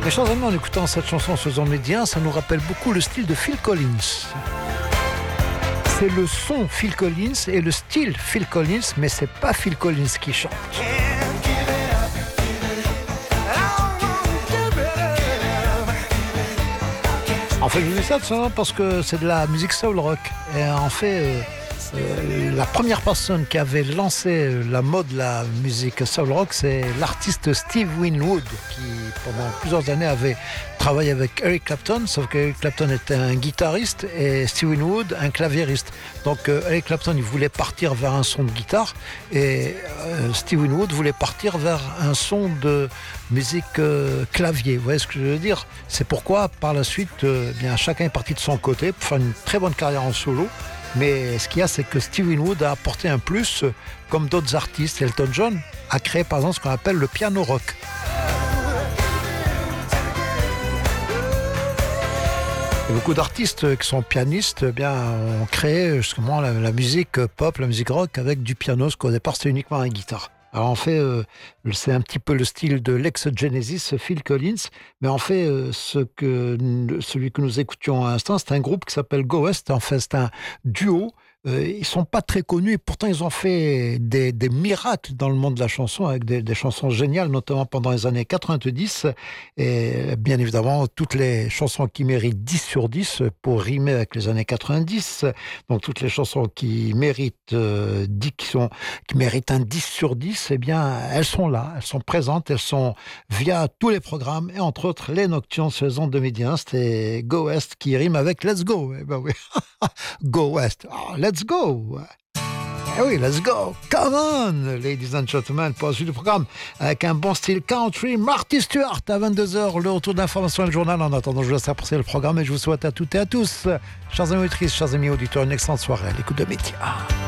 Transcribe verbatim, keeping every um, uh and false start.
Mes chers amis, en écoutant cette chanson sur Zone Média, ça nous rappelle beaucoup le style de Phil Collins. C'est le son Phil Collins et le style Phil Collins, mais c'est pas Phil Collins qui chante. En fait, je vous dis ça tout simplement parce que c'est de la musique soul rock. Et en fait, euh, euh, la première personne qui avait lancé la mode de la musique soul rock, c'est l'artiste Steve Winwood, qui pendant plusieurs années avait travaillé avec Eric Clapton, sauf que Eric Clapton était un guitariste et Steve Winwood un claviériste. Donc euh, Eric Clapton, il voulait partir vers un son de guitare et euh, Steve Winwood voulait partir vers un son de musique euh, clavier. Vous voyez ce que je veux dire? C'est pourquoi par la suite, euh, bien chacun est parti de son côté pour faire une très bonne carrière en solo. Mais ce qu'il y a, c'est que Steve Winwood a apporté un plus, euh, comme d'autres artistes. Elton John a créé par exemple ce qu'on appelle le piano rock. Et beaucoup d'artistes qui sont pianistes eh bien, ont créé justement la, la musique pop, la musique rock avec du piano, ce qu'au départ c'était uniquement la guitare. Alors en fait, euh, c'est un petit peu le style de l'ex-Genesis, Phil Collins, mais en fait, euh, ce que, celui que nous écoutions à l'instant, c'est un groupe qui s'appelle Go West. En fait, c'est un duo. Euh, ils sont pas très connus et pourtant ils ont fait des, des miracles dans le monde de la chanson avec des, des chansons géniales, notamment pendant les années quatre-vingt-dix. Et bien évidemment, toutes les chansons qui méritent dix sur dix pour rimer avec les années quatre-vingt-dix. Donc toutes les chansons qui méritent, euh, dix, qui, sont, qui méritent un dix sur dix, eh bien, elles sont là, elles sont présentes, elles sont via tous les programmes et entre autres les Nocturnes sur les ondes de Midi un. C'était Go West qui rime avec Let's Go. Eh ben oui, Go West. Oh, let's go! Eh oui, let's go! Come on, ladies and gentlemen, pour la suite du programme, avec un bon style country, Marty Stewart à vingt-deux heures, le retour d'information et le journal. En attendant, je vous laisse apprécier le programme et je vous souhaite à toutes et à tous, chers amis auditrices, chers amis auditeurs, une excellente soirée à l'écoute de Média.